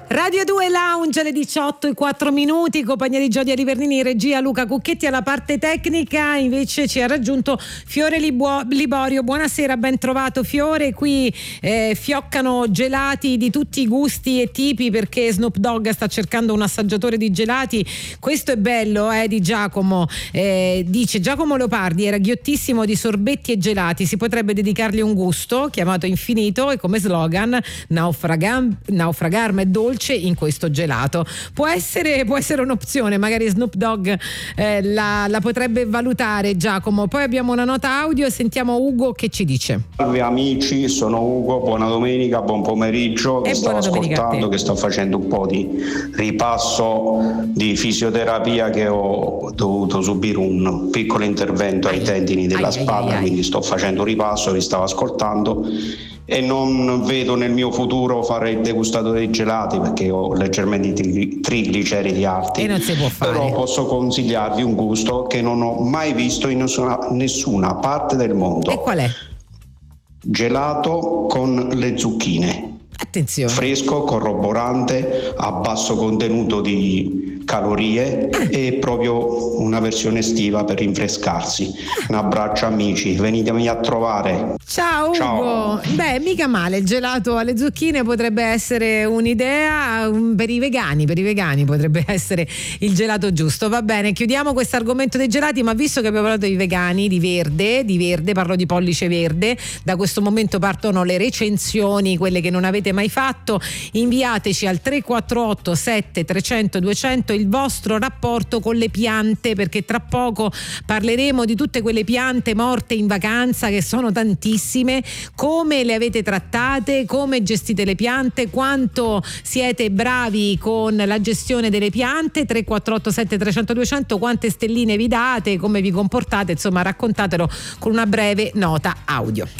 Radio 2 Lounge alle 18:04, compagnia di Gioia Rivernini, regia Luca Cucchetti, alla parte tecnica invece ci ha raggiunto Fiore Liborio. Buonasera, ben trovato Fiore. Qui fioccano gelati di tutti i gusti e tipi, perché Snoop Dogg sta cercando un assaggiatore di gelati. Questo è bello, di Giacomo. Dice Giacomo Leopardi: era ghiottissimo di sorbetti e gelati, si potrebbe dedicargli un gusto chiamato Infinito e come slogan naufragarmi è dolce in questo gelato. Può essere un'opzione, magari Snoop Dogg la potrebbe valutare, Giacomo. Poi abbiamo una nota audio e sentiamo Ugo che ci dice. Salve amici, sono Ugo, buona domenica, buon pomeriggio. Che stavo ascoltando, che sto facendo un po' di ripasso di fisioterapia, che ho dovuto subire un piccolo intervento ai tendini della spalla, quindi sto facendo un ripasso, vi stavo ascoltando e non vedo nel mio futuro fare il degustatore di gelati perché ho leggermente trigliceridi alti, e non si può fare. Però posso consigliarvi un gusto che non ho mai visto in nessuna parte del mondo. E qual è? Gelato con le zucchine. Attenzione. Fresco, corroborante, a basso contenuto di calorie e proprio una versione estiva per rinfrescarsi. Un abbraccio amici, venitemi a trovare. Ciao Ugo. Beh, mica male, il gelato alle zucchine potrebbe essere un'idea per i vegani potrebbe essere il gelato giusto. Va bene, chiudiamo questo argomento dei gelati, ma visto che abbiamo parlato di vegani, di verde, parlo di pollice verde, da questo momento partono le recensioni, quelle che non avete mai fatto. Inviateci al 348 7300 200 il vostro rapporto con le piante, perché tra poco parleremo di tutte quelle piante morte in vacanza, che sono tantissime, come le avete trattate, come gestite le piante, quanto siete bravi con la gestione delle piante. 348 7300 200, quante stelline vi date, come vi comportate, insomma raccontatelo con una breve nota audio.